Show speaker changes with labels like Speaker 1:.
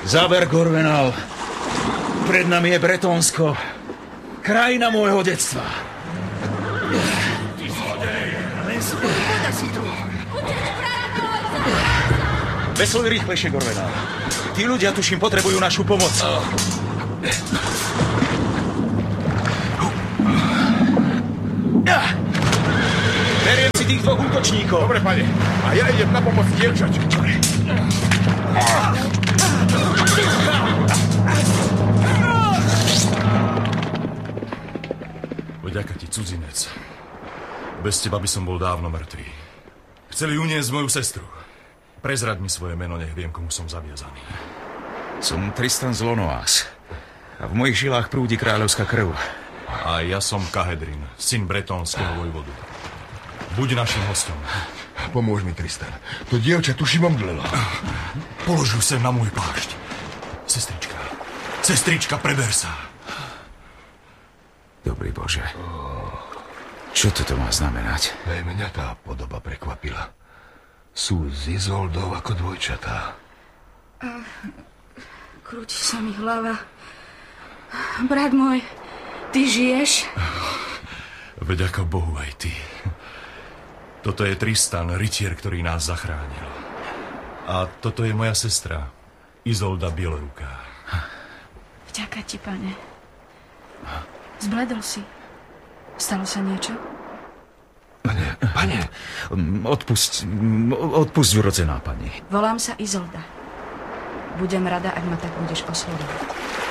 Speaker 1: Záber, Gorvenal. Pred nami je Bretónsko. Krajina môjho detstva.
Speaker 2: Ty zlodej!
Speaker 1: Vesluj rýchlejšie, Gorvenal. Tí ľudia, tuším, potrebujú našu pomoc. Beriem si tých dvoch útočníkov.
Speaker 2: Dobre, pane. A ja idem na pomoc dievčaťu.
Speaker 3: Vďaka ti, cudzinec. Bez teba by som bol dávno mŕtvý. Chceli uniesť moju sestru. Prezraď mi svoje meno, nech viem, komu som zaviazaný.
Speaker 1: Som Tristan z Lonoás. A v mojich žilách prúdi kráľovská krv.
Speaker 3: A ja som Kahedrin, syn bretónskeho vojvodu. Buď našim hostom.
Speaker 2: Pomôž mi, Tristan. To dievča tuším omdlelo.
Speaker 3: Polož ju sem na môj plášť. Sestrička. Sestrička, preber sa.
Speaker 1: Dobrý Bože. Čo toto má znamenať?
Speaker 2: Aj mňa tá podoba prekvapila. Sú z Izoldou ako dvojčatá.
Speaker 4: Krúti sa mi hlava. Brat môj, ty žiješ?
Speaker 3: Vďaka Bohu aj ty. Toto je Tristan, rytier, ktorý nás zachránil. A toto je moja sestra, Izolda Bieloruká.
Speaker 4: Vďaka ti, pane. Zbledol si. Stalo sa niečo?
Speaker 2: Pane.
Speaker 1: Odpusť, vrodená pani.
Speaker 4: Volám sa Izolda. Budem rada, ak ma tak budeš oslovovať.